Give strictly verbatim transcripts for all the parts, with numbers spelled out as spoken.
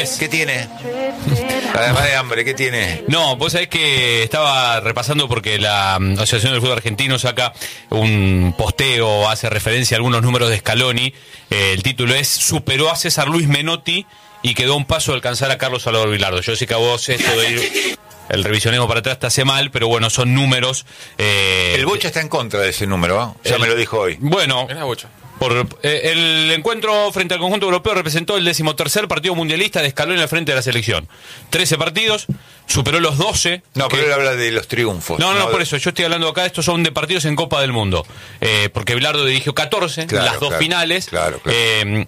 Andrés. ¿Qué tiene? Además de hambre, ¿qué tiene? No, vos sabés que estaba repasando porque la um, Asociación del Fútbol Argentino saca un posteo, hace referencia a algunos números de Scaloni. Eh, el título es: superó a César Luis Menotti y quedó a un paso de alcanzar a Carlos Salvador Vilardo. Yo sé que a vos esto de ir... El revisionismo para atrás te hace mal, pero bueno, son números. Eh, el Bocha está en contra de ese número, ¿eh? Ya el, me lo dijo hoy. Bueno, es la Bocha. Por, eh, el encuentro frente al conjunto europeo representó el decimotercer partido mundialista de Scaloni al frente de la selección. trece partidos, superó los doce. No, que... pero él habla de los triunfos. No, no, no no, por de... eso, yo estoy hablando acá, estos son de partidos en Copa del Mundo. Eh, porque Bilardo dirigió catorce, claro, las dos claro, finales. Claro, claro. Eh,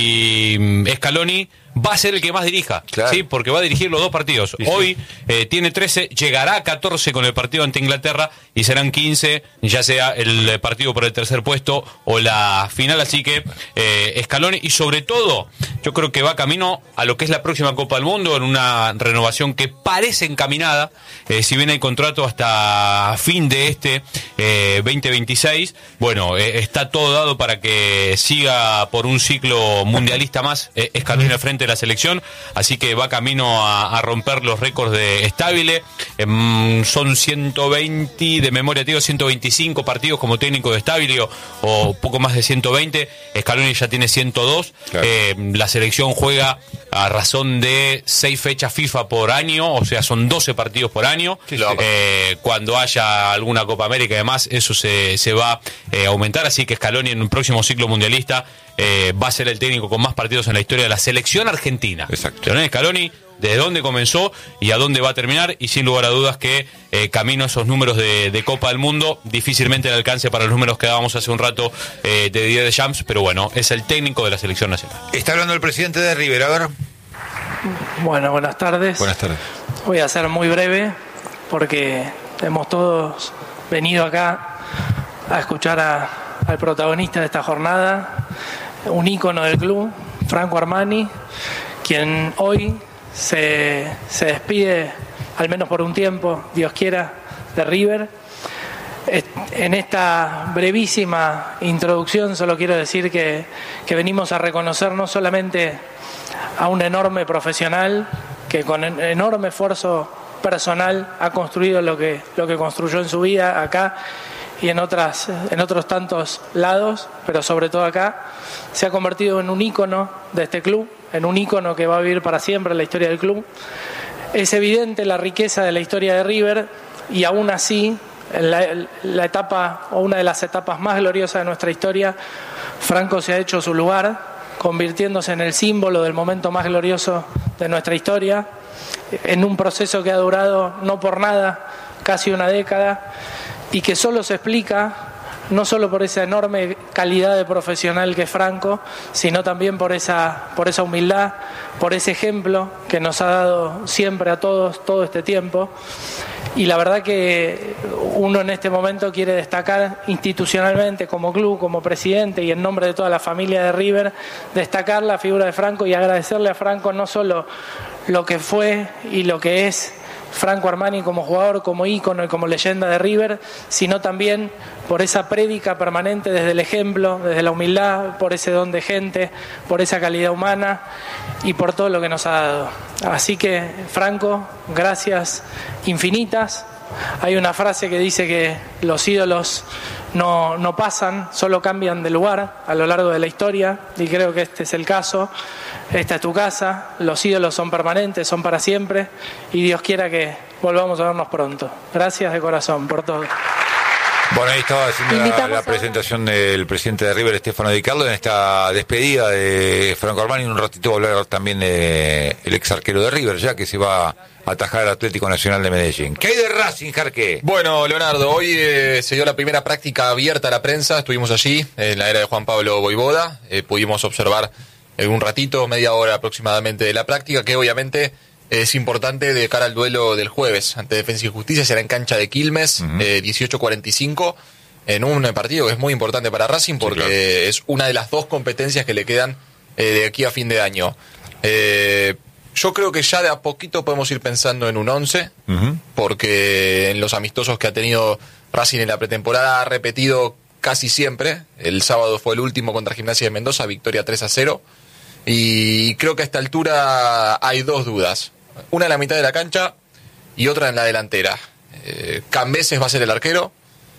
y Scaloni va a ser el que más dirija, claro. ¿sí? Porque va a dirigir los dos partidos. Sí, Hoy sí. Eh, tiene trece, llegará a catorce con el partido ante Inglaterra y serán quince, ya sea el partido por el tercer puesto o la final. Así que eh, Scaloni, y sobre todo, yo creo que va camino a lo que es la próxima Copa del Mundo, en una renovación que parece encaminada, eh, si bien hay contrato hasta fin de este eh, veinte veintiséis, bueno, eh, está todo dado para que siga por un ciclo mundialista más eh, Scaloni al frente de la selección, así que va camino a, a romper los récords de Stabile. Eh, son ciento veinte, de memoria te digo, ciento veinticinco partidos como técnico de Stabile, o, o poco más de ciento veinte. Scaloni ya tiene ciento dos. Claro. Eh, la selección juega a razón de seis fechas FIFA por año, o sea, son doce partidos por año. Sí, eh, cuando haya alguna Copa América y demás, eso se, se va eh, a aumentar, así que Scaloni en un próximo ciclo mundialista eh, va a ser el técnico con más partidos en la historia de la selección argentina. Exacto. Scaloni, desde dónde comenzó y a dónde va a terminar, y sin lugar a dudas que eh, camino a esos números de, de Copa del Mundo, difícilmente el alcance para los números que dábamos hace un rato eh, de Didier Deschamps, pero bueno, es el técnico de la selección nacional. Está hablando el presidente de River, a ver. Bueno, buenas tardes. Buenas tardes. Voy a ser muy breve porque hemos todos venido acá a escuchar a, al protagonista de esta jornada, un ícono del club, Franco Armani, quien hoy se, se despide, al menos por un tiempo, Dios quiera, de River. En esta brevísima introducción solo quiero decir que, que venimos a reconocer no solamente a un enorme profesional que con enorme esfuerzo personal ha construido lo que, lo que construyó en su vida acá y en, otras, en otros tantos lados, pero sobre todo acá, se ha convertido en un ícono de este club, en un ícono que va a vivir para siempre en la historia del club. Es evidente la riqueza de la historia de River, y aún así, en la, la etapa o una de las etapas más gloriosas de nuestra historia, Franco se ha hecho su lugar, convirtiéndose en el símbolo del momento más glorioso de nuestra historia, en un proceso que ha durado no por nada casi una década, y que solo se explica no solo por esa enorme calidad de profesional que es Franco, sino también por esa, por esa humildad, por ese ejemplo que nos ha dado siempre a todos todo este tiempo. Y la verdad que uno en este momento quiere destacar institucionalmente, como club, como presidente y en nombre de toda la familia de River, destacar la figura de Franco y agradecerle a Franco no solo lo que fue y lo que es Franco Armani como jugador, como ícono y como leyenda de River, sino también por esa prédica permanente desde el ejemplo, desde la humildad, por ese don de gente, por esa calidad humana y por todo lo que nos ha dado. Así que, Franco, gracias infinitas. Hay una frase que dice que los ídolos no, no pasan, solo cambian de lugar a lo largo de la historia, y creo que este es el caso. Esta es tu casa, los ídolos son permanentes, son para siempre, y Dios quiera que volvamos a vernos pronto. Gracias de corazón por todo. Bueno, ahí estaba haciendo la, la presentación del presidente de River, Stefano Di Carlo, en esta despedida de Franco Armani. Un ratito va a hablar también de el ex arquero de River, ya que se va a atajar al Atlético Nacional de Medellín. ¿Qué hay de Racing, Jarque? Bueno, Leonardo, hoy eh, se dio la primera práctica abierta a la prensa. Estuvimos allí en la era de Juan Pablo Voivoda. Eh, pudimos observar en un ratito, media hora aproximadamente de la práctica, que obviamente es importante de cara al duelo del jueves ante Defensa y Justicia. Será en cancha de Quilmes, uh-huh. eh, dieciocho cuarenta y cinco, en un partido que es muy importante para Racing porque sí, claro, es una de las dos competencias que le quedan eh, de aquí a fin de año. Eh, yo creo que ya de a poquito podemos ir pensando en un once, uh-huh. porque en los amistosos que ha tenido Racing en la pretemporada ha repetido casi siempre. El sábado fue el último contra Gimnasia de Mendoza, victoria tres a cero. Y creo que a esta altura hay dos dudas. Una en la mitad de la cancha y otra en la delantera. Eh, Cambeses va a ser el arquero.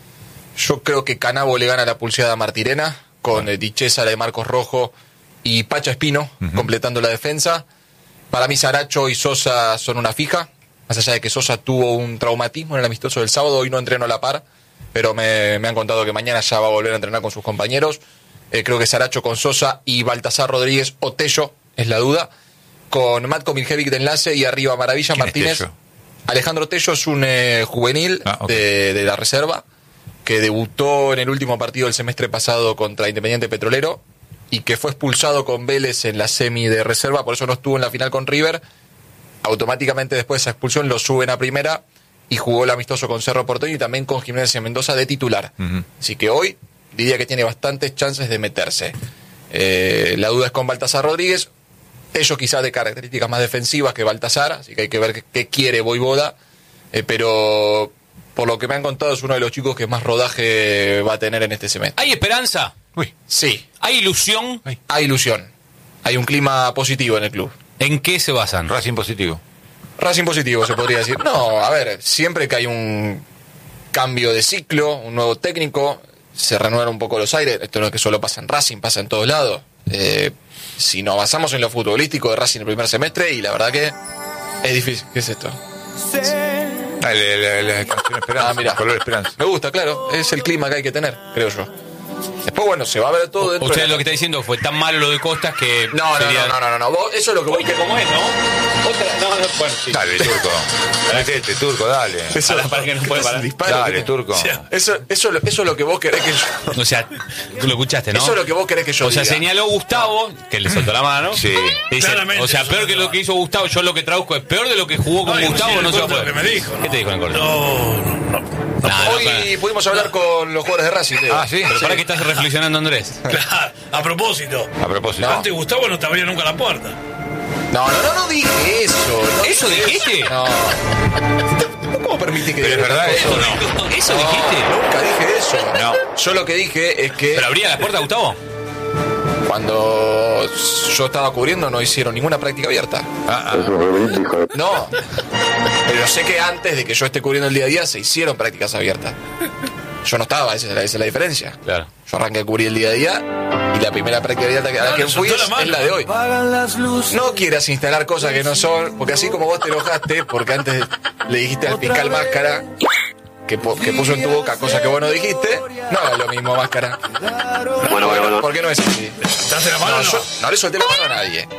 Yo creo que Canabo le gana la pulseada a Martirena, con eh, Dichesa de Marcos Rojo y Pacha Espino, uh-huh. completando la defensa. Para mí Saracho y Sosa son una fija, más allá de que Sosa tuvo un traumatismo en el amistoso del sábado, hoy no entrenó a la par, pero me, me han contado que mañana ya va a volver a entrenar con sus compañeros. Eh, creo que Saracho con Sosa y Baltasar Rodríguez o Tello es la duda, con Matko Miljevic de enlace y arriba Maravilla Martínez. Alejandro Tello es un eh, juvenil ah, okay. de, de la reserva que debutó en el último partido del semestre pasado contra Independiente Petrolero y que fue expulsado con Vélez en la semi de reserva, por eso no estuvo en la final con River. Automáticamente después de esa expulsión lo suben a primera y jugó el amistoso con Cerro Porteño y también con Jiménez y Mendoza de titular. Uh-huh. Así que hoy diría que tiene bastantes chances de meterse. Eh, la duda es con Baltasar Rodríguez, ellos quizás de características más defensivas que Baltasar, así que hay que ver qué, qué quiere Voivoda, eh, pero por lo que me han contado es uno de los chicos que más rodaje va a tener en este semestre. ¿Hay esperanza? Uy. Sí. ¿Hay ilusión? Hay. Hay ilusión. Hay un clima positivo en el club. ¿En qué se basan? Racing positivo. Racing positivo, se podría decir. No, a ver, siempre que hay un cambio de ciclo, un nuevo técnico, se renuevan un poco los aires. Esto no es que solo pasa en Racing, pasa en todos lados. Eh, si nos basamos en lo futbolístico de Racing el primer semestre, y la verdad que es difícil. ¿Qué es esto? Sí. Ah, la, la, la canción Esperanza. Ah, mira. Color Esperanza. Me gusta, claro. Es el clima que hay que tener, creo yo. Después, bueno, se va a ver todo dentro. Usted de la... lo que está diciendo fue tan malo lo de Costas que. No, sería... no, no, no, no, no. Vos, eso es lo que vos. Oye, ¿cómo es, no? Otra. No, no, bueno, sí. Dale, Turco. Metete, Turco, dale. Eso para, para que no puede parar. Disparo, dale, Turco. O sea, eso, eso, eso es lo que vos querés que yo. O sea, tú lo escuchaste, ¿no? Eso es lo que vos querés que yo O sea, diga. señaló Gustavo, que le soltó la mano. Sí. Dice, o sea, peor que lo que hizo Gustavo, yo lo que traduzco es peor de lo que jugó con no, Gustavo, no se va a poder. Lo que me dijo, ¿no? ¿Qué te dijo en el corte? No, no, no. No, hoy no, pudimos hablar no. con los jugadores de Racing. Leo. Ah, sí. Pero sí. para que estás reflexionando, Andrés. Claro, a propósito. A propósito. No. Antes Gustavo no te abría nunca la puerta. No, no, no, no dije eso. No ¿Eso dije dijiste? Eso. No. ¿Cómo permitís que Pero diga es verdad eso? eso, no. ¿Eso no, dijiste? Nunca dije eso. No. Yo lo que dije es que. ¿Pero abría la puerta, Gustavo? Cuando yo estaba cubriendo no hicieron ninguna práctica abierta. Ah, ah. No. Pero sé que antes de que yo esté cubriendo el día a día se hicieron prácticas abiertas. Yo no estaba, esa es la, esa es la diferencia. Claro. Yo arranqué a cubrir el día a día y la primera práctica abierta a la que fui es, es la de hoy. No quieras instalar cosas que no son, porque así como vos te enojaste, porque antes le dijiste al fiscal Máscara que, po, que puso en tu boca cosas que vos no dijiste, no hagas lo mismo, Máscara. Bueno, bueno, bueno. ¿Por qué no es así? ¿Te la mano? No, yo no le solté la mano a nadie.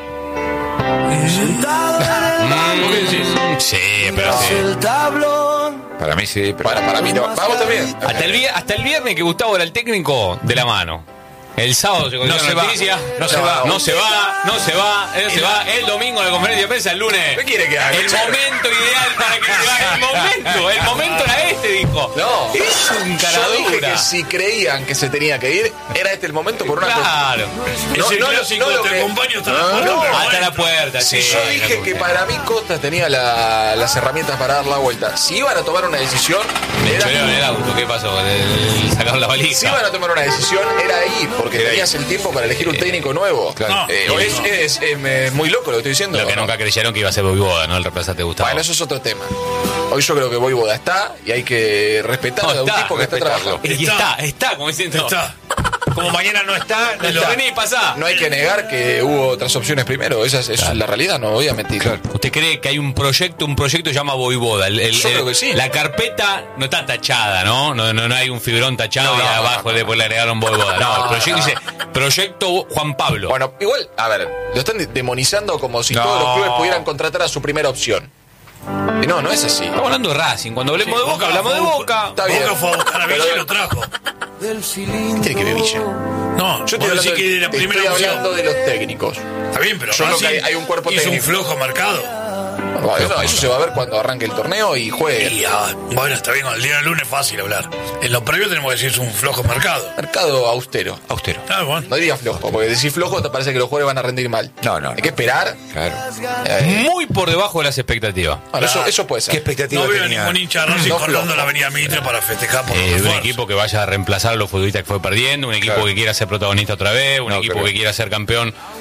Mm, sí, pero sí. Para mí sí, pero... Para, para mí no. Vamos también. Hasta el, hasta el viernes que Gustavo era el técnico, de la mano. El sábado se conoció no la se va, noticia. no se va, no se va, no se va, él se va. El domingo a la conferencia de prensa, el lunes. ¿Qué quiere que haga? El momento ideal para que se vaya. El momento, el momento era este, dijo. No. Es un Yo dije caradura. que si creían que se tenía que ir, era este el momento por una Claro. No, Ese no, clásico no, no, te que- acompaño hasta la No, puerta. no. pero Hasta bueno. la puerta, Si sí. yo dije que para mí Costas tenía la- las herramientas para dar la vuelta, si iban a tomar una decisión, Me era, chorearon el auto, ¿qué pasó? El, el sacaron la si valija. iban a tomar una decisión, era ahí, porque Era tenías ahí. el tiempo para elegir un técnico nuevo. Claro. Eh, No, es, no. es- es, es muy loco lo que estoy diciendo. Lo que ¿no? nunca creyeron que iba a ser Voivoda, ¿no? El reemplazante de Gustavo. Bueno, eso es otro tema. Hoy yo creo que Voivoda está y hay que respetar No, a un está, tipo que está respetarlo. trabajando. Y está, está, como diciendo. Está. Como mañana no está, no está. vení, pasá. No hay que negar que hubo otras opciones primero. Esa es, esa Claro. es la realidad, no voy a mentir. Claro. ¿Usted cree que hay un proyecto, un proyecto que se llama Voivoda? El, el- Yo el- creo que sí. La carpeta no está tachada, ¿no? No, no, no hay un fibrón tachado No, y no, abajo no, no. después le agregaron Voivoda. No, No, el proyecto no, dice Proyecto Juan Pablo. Bueno, igual, a ver, lo están de- demonizando como si No. todos los clubes pudieran contratar a su primera opción. Y no, no es así. Estamos hablando de Racing. Cuando hablemos Sí, de Boca, hablamos de fue- Boca. Está bien. Boca fue a buscar a Villa Pero- y lo trajo. ¿Qué tiene que ver Villa? No, Yo yo estoy te hablando, decís que de la estoy primera hablando opción. de los técnicos. Está bien, pero Yo creo que Racing hay- hay un cuerpo hizo técnico. un flojo mercado. Bueno, eso, eso se va a ver cuando arranque el torneo y juegue. Y, ah, bueno, está bien, con el día del lunes es fácil hablar. En lo previo tenemos que decir es un flojo mercado. Mercado austero. Austero. Ah, bueno. No diría flojo, porque decir flojo te parece que los jugadores van a rendir mal. No, no, Hay no. que esperar. Claro. Eh, Muy por debajo de las expectativas. bueno, eso, eso puede ¿Qué ser. expectativa No veo a tenía? ningún hincha de Racing No cortando flojo. la avenida Mitre para festejar por Eh, los un refuerzos. equipo que vaya a reemplazar a los futbolistas que fue perdiendo, un equipo Claro. que quiera ser protagonista otra vez, un No, equipo creo. que quiera ser campeón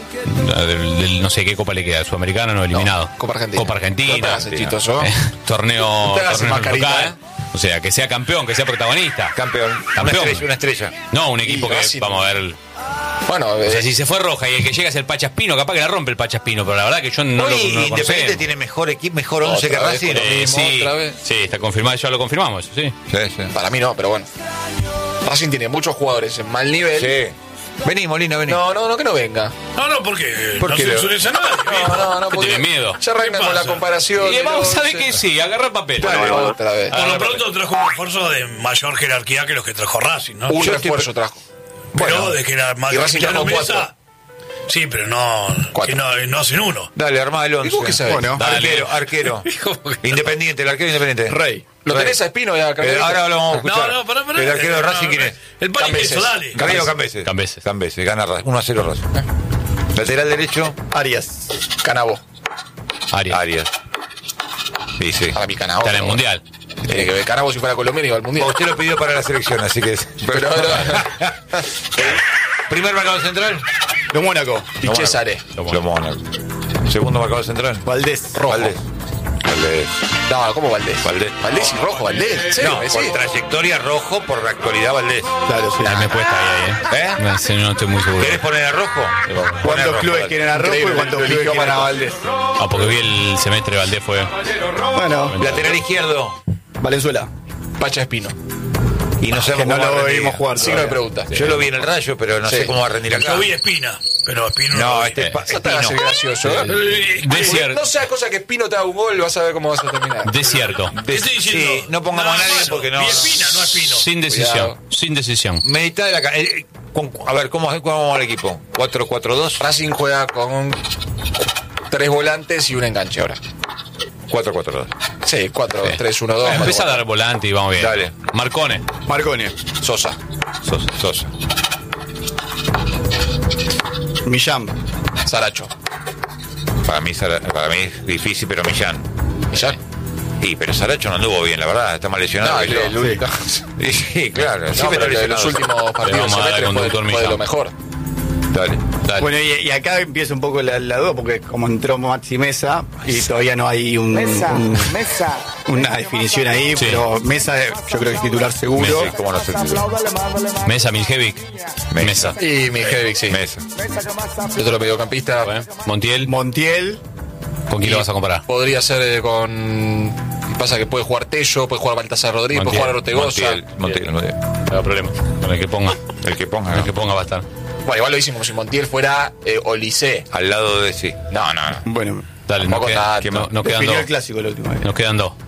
del, del, no sé qué copa le queda, Sudamericana no eliminado. No, Copa Argentina. Copa Argentina. No te hagas el chistoso. Eh, torneo, No te hagas el torneo mascarita, local. ¿eh? O sea, que sea campeón, que sea protagonista. Campeón. Campeón. Una estrella, una estrella. No, un equipo Y que, Racing- vamos a ver. Bueno, O sea, eh, si se fue Roja y el que llega es el Pachaspino, capaz que la rompe el Pachaspino, pero la verdad que yo no Hoy lo, no lo Independiente conocemos. tiene mejor equipo, mejor once Otra que vez Racing. con lo Eh, mismo, sí, otra vez. sí, está confirmado, ya lo confirmamos, sí. Sí, sí. para mí no, pero bueno. Racing tiene muchos jugadores en mal nivel. Sí. Vení, Molina, vení. No, no, no, que no venga. No, no, porque ¿Por no qué? censures a nadie. No, no, no, ¿Qué porque tiene miedo? Ya arrancan ¿Qué con la pasa? comparación. Y del vamos a ver once. que sí, agarra papel. Dale, otra vez. Por Ah, lo pronto trajo un refuerzo de mayor jerarquía que los que trajo Racing, ¿no? Un Yo estoy- refuerzo trajo. Pero bueno. de que la Y Racing ya no trajo cuatro. Mesa. Sí, pero no, Cuatro. que no, no hacen uno. Dale, armá el once. ¿Y vos qué sabés? Bueno, Dale. arquero, arquero. ¿Cómo que no? Independiente, el arquero independiente. Rey. ¿Lo Rey. tenés a Espino ya, Eh, Carlos? ahora lo vamos a escuchar. No, no, pará, pará. El arquero de No, Racing, ¿quién es? El país Cambeses. eso, dale. Carrillo Cambeses. Cambeses. Cambeses, gana Racing. uno a cero Racing. Lateral derecho, Arias. Canabo. Arias. Arias. Sí, sí. Para mí Canabo. Está en el mundial. Tiene que ver Canabo si fuera colombiano iba al mundial. Usted lo pidió para la selección, así que. Pero ahora. Primer marcador central. De Mónaco. Y Cesare. Lo Mónaco. Segundo marcador central. Valdés. Valdés. Valdés. No, ¿cómo Valdés? Valdés. Valdés y Rojo, Valdés. ¿En serio? No, ¿Me por decís? trayectoria rojo, por la actualidad Valdés. Claro, sí. Ahí me cuesta ahí, ahí, ¿Eh? No, sí, no estoy muy seguro. ¿Quieres poner a rojo? Poné ¿Cuántos rojo, clubes dale. quieren a Rojo y Increíble, cuántos lo clubes eligió quieren a Marco. Valdés? Ah, porque vi el semestre de Valdés fue. Bueno, Lateral izquierdo. Valenzuela. Pacha Espino. Y no Que sabemos no cómo va a lo rendir. vimos jugar. Signo de todavía. pregunta. Yo lo vi en el Rayo, pero no Sí. sé cómo va a rendir acá. Yo vi Espina, pero Espino no, No, lo vi. este es pa- No te hagas el Espino. gracioso. ¿eh? Eh, De cierto. No sea cosa que Espino te haga un gol, vas a ver cómo vas a terminar. Desierto. ¿Qué estoy diciendo? Sí, no pongamos a nadie bueno, porque no. Vi Espina, no Espino. Sin decisión. Cuidado. Sin decisión. Meditá de la ca- eh, con- A ver, ¿cómo, cómo va el equipo? ¿cuatro cuatro dos? Racing juega con tres volantes y un enganche ahora. cuatro cuatro dos. Sí, cuatro, Sí. tres, uno, dos. Empieza a dar volante y vamos bien. Dale. Marcone. Marcone. Sosa. Sosa. Sosa. Millán. Saracho. Para mí, Sara- para mí es difícil, pero Millán. Millán. Sí, pero Saracho no anduvo bien, la verdad. Está más lesionado No, que el, yo. el único. Sí, sí, claro. No, Siempre pero está que los lesionado. últimos partidos vamos a dar al semestre fue, conductor fue de Millán. lo mejor. Dale. Dale. Bueno, y, y acá empieza un poco la, la duda, porque como entró Maxi Mesa, y todavía no hay un, un- una definición ahí, Sí. pero Mesa eh, yo creo que es titular seguro. Sí, cómo no se titula. Mesa, Miljevic. Mesa. Y Mijevic, sí. Mesa. El otro mediocampista Bueno, Montiel. Montiel, ¿Con quién lo vas a comparar? podría ser eh, con. Pasa que puede jugar Tello, puede jugar Baltasar Rodríguez, puede jugar Ortegoza. Montiel, Montiel, Montiel. No hay problema. Con el que ponga. El que ponga, El ¿no? que ponga va a estar. Bueno, igual lo hicimos como si Montiel fuera eh, Olicé. Al lado de sí. No, no, no. bueno, Dale, nos, Tampoco queda- tanto. no- nos quedan definió dos. el clásico la última vez. Nos quedan dos.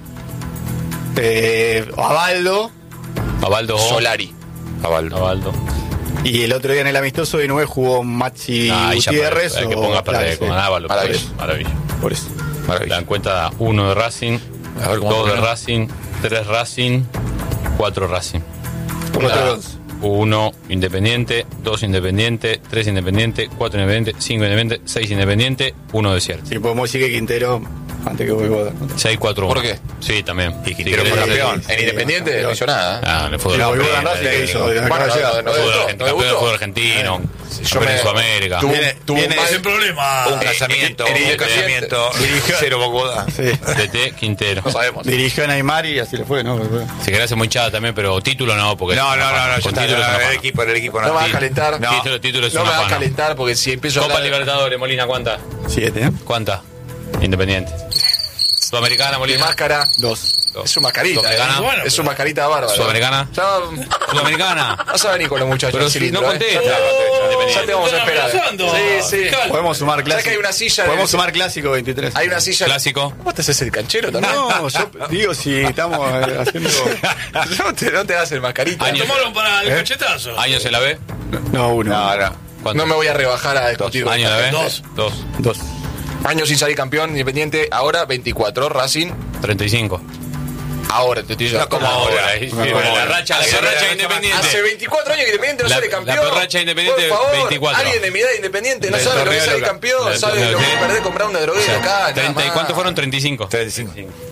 Eh, Abaldo, Abaldo o Solari. Avaldo. Abaldo. y el otro día en el amistoso de nueve jugó Maxi Ah, ahí ya Gutiérrez. para- el que o- ponga a perder claro, con sí, Ávalo. Maravilla. Maravilla. por eso. Te Maravilla. dan cuenta uno de Racing, A ver cómo dos de pone. Racing, tres Racing, cuatro Racing. Cuatro dos. Uno Independiente, dos Independiente, tres Independiente, cuatro Independiente, cinco Independiente, seis Independiente, uno Desierto. Sí, podemos decir que Quintero, antes que Voivoda. seis cuatro uno. ¿Por qué? Sí, también. Y Quintero Si fue querés- campeón. En Independiente no hizo nada. Ah, en el fútbol Y la argentino. Voivoda en Racing, ¿qué hizo? Bueno, Acaba de no, llegar. no, no, Fútbol debutó, argentino, no campeón del debutó. fútbol argentino, yo campeón me- de Sudamérica. Tuvo, Viene- tuvo viene- un Ese mal- problema. Un casamiento, en un Independiente. casamiento. Cero Bogoda. Sí. D T Quintero. No sabemos. Dirigió a Neymar y así le fue, ¿no? Si querés hacer muy hinchada también, pero título no, porque No, no, no, no, ya con está, título es no, una el pana. equipo, el equipo No me va a Sí. calentar. No. Título, título es No me una va a pana. calentar porque si empiezo a Copa hablar Libertadores, Molina, ¿cuánta? Siete, ¿eh? ¿Cuánta? Independiente. Sudamericana, de Molina. máscara, Dos. es su mascarita. Sudamericana. ¿eh? Bueno, Es su pero- mascarita bárbara. Sudamericana. Ya Sudamericana. vas a venir con los muchachos. Pero al si cilindro, no ¿eh? contesta. Ya te vamos a Están esperar. amenazando. Sí, sí. Fiscal. Podemos sumar ¿Sabes clásico. que hay una silla? Podemos en- sumar clásico veintitrés. Hay una silla. Clásico. ¿Vos te haces el canchero también? No, yo digo si estamos eh, haciendo. no, te, no te das el mascarita. Años. Tomaron para el cachetazo. Años en la B. No, uno. No, no. ¿Cuánto? No me voy a rebajar a discutir. Años en la B. Dos. Dos. Dos. Años sin salir campeón independiente. Ahora veinticuatro. Racing. treinta y cinco. Ahora te estoy diciendo. No, como ahora. Ahí, sí, No, bueno, no, la no. racha, la Hace- racha hace Independiente. Hace veinticuatro años que Independiente no La- sale la campeón. peor racha de Independiente, Por favor, veinticuatro. alguien de mi edad de Independiente no Del sabe lo que es torneo salir local. campeón, Del sabe torneo lo que es local. perder comprar una droguera acá. nada treinta ¿Y más. cuántos fueron? treinta y cinco. treinta y cinco.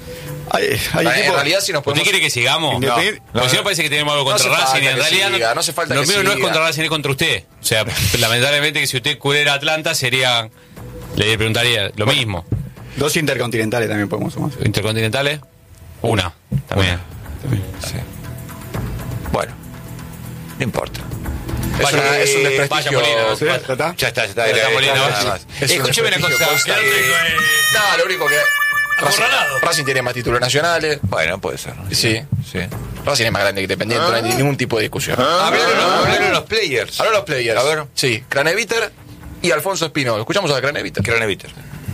Hay, hay en equipos, realidad, si nos podemos... ¿Usted quiere que sigamos? No, Porque no, si no parece que tenemos algo contra no hace Racing. falta En que realidad, siga, no, no hace falta lo que mío no es siga. contra Racing, es contra usted. O sea, lamentablemente que si usted cubriera Atlanta sería... Le preguntaría lo mismo. dos intercontinentales también podemos sumar. ¿Intercontinentales? Una, también. También. Sí. Bueno, no importa. Es, Vaya, una, es un eh, desprestigio. vaya, Molina. ¿Sí? ¿Ya está? Ya está, ya está. Ya está, era- Molina, era vaya. nada más. Es un Escúcheme una desprestigio cosa. constante. eh, No, lo único que... Racing, Acorralado. Racing tiene más títulos nacionales. Bueno, puede ser. Sí. Sí. Racing es más grande que Independiente, no hay ningún tipo de discusión. Hablaron, hablaron los players. Ahora los players. A ver. Sí, Craneviter y Alfonso Espino. Escuchamos a Craneviter. Craneviter.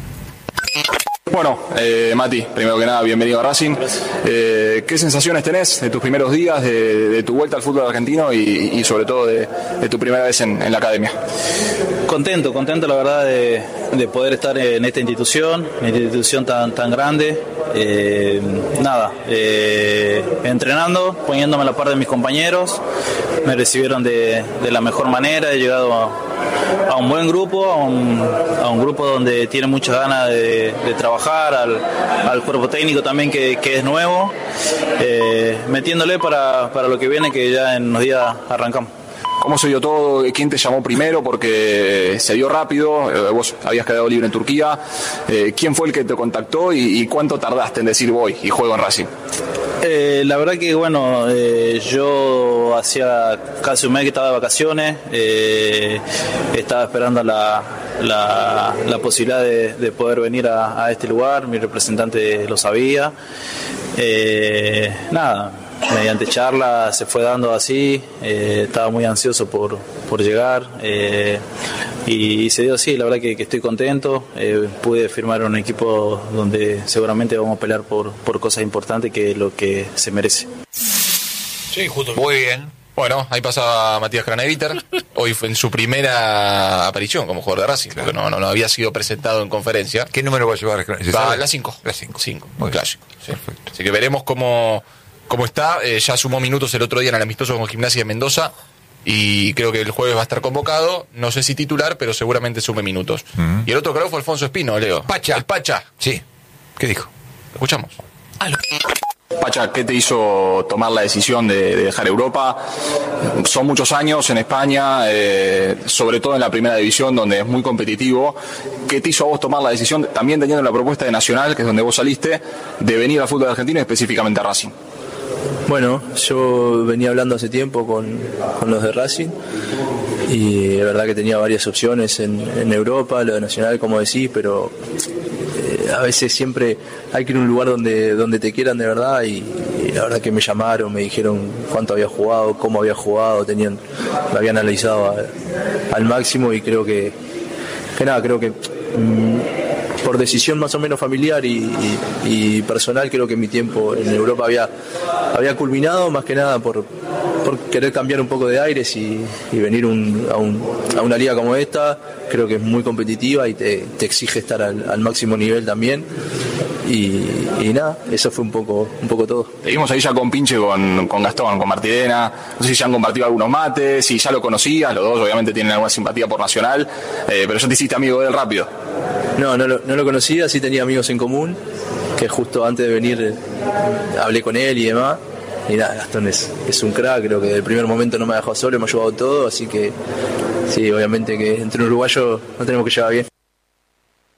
Bueno, eh, Mati, primero que nada, bienvenido a Racing. Eh, ¿Qué sensaciones tenés de tus primeros días, de, de tu vuelta al fútbol argentino y, y sobre todo de, de tu primera vez en, en la academia? Contento, contento la verdad de, de poder estar en esta institución, en esta institución tan, tan grande. Eh, nada, eh, entrenando, poniéndome a la par de mis compañeros, me recibieron de, de la mejor manera, he llegado a, a un buen grupo, a un, a un grupo donde tiene muchas ganas de, de trabajar, al, al cuerpo técnico también que, que es nuevo, eh, metiéndole para, para lo que viene, que ya en unos días arrancamos. ¿Cómo se dio todo? ¿Quién te llamó primero? Porque se dio rápido, eh, vos habías quedado libre en Turquía. Eh, ¿Quién fue el que te contactó y, y cuánto tardaste en decir voy y juego en Racing? Eh, la verdad que bueno, eh, yo hacía casi un mes que estaba de vacaciones, eh, estaba esperando la, la, la posibilidad de, de poder venir a, a este lugar, mi representante lo sabía, eh, nada, mediante charla se fue dando así, eh, estaba muy ansioso por, por llegar eh, y, y se dio así, la verdad que, que estoy contento, eh, pude firmar un equipo donde seguramente vamos a pelear por, por cosas importantes que es lo que se merece. Sí, justo. Muy bien. Bueno, ahí pasaba Matías Craneviter. Hoy fue en su primera aparición como jugador de Racing, porque no, no, no había sido presentado en conferencia. ¿Qué número va a llevar? ¿Se Va sabe? a la cinco. La cinco. cinco, Muy bien. clásico. Sí. Perfecto. Así que veremos cómo, cómo está. Eh, ya sumó minutos el otro día en el amistoso con Gimnasia de Mendoza y creo que el jueves va a estar convocado. No sé si titular, pero seguramente sume minutos. Uh-huh. Y el otro creo fue Alfonso Espino, Leo. Pacha. El Pacha. Sí. ¿Qué dijo? Escuchamos. Pacha, ¿qué te hizo tomar la decisión de, de dejar Europa? Son muchos años en España, eh, sobre todo en la primera división, donde es muy competitivo. ¿Qué te hizo a vos tomar la decisión, también teniendo la propuesta de Nacional, que es donde vos saliste, de venir al fútbol argentino y específicamente a Racing? Bueno, yo venía hablando hace tiempo con, con los de Racing y la verdad que tenía varias opciones en, en Europa, lo de Nacional como decís, pero eh, a veces siempre hay que ir a un lugar donde, donde te quieran de verdad y, y la verdad que me llamaron, me dijeron cuánto había jugado, cómo había jugado, tenían, me habían analizado al, al máximo y creo que, que nada, creo que mmm, por decisión más o menos familiar y, y, y personal, creo que mi tiempo en Europa había, había culminado, más que nada por, por querer cambiar un poco de aires y, y venir un, a, un, a una liga como esta. Creo que es muy competitiva y te, te exige estar al, al máximo nivel también. Y, y nada, eso fue un poco, un poco todo. Te vimos ahí ya con Pinche, con, con Gastón, con Martirena. No sé si ya han compartido algunos mates, si ya lo conocías. Los dos obviamente tienen alguna simpatía por Nacional, eh, pero ya te hiciste amigo de él rápido. No, no lo, no lo conocía, sí tenía amigos en común, que justo antes de venir eh, hablé con él y demás. Y nada, Gastón es, es un crack, creo que desde el primer momento no me ha dejado solo, me ha ayudado todo, así que sí, obviamente que entre un uruguayo no tenemos que llevar bien.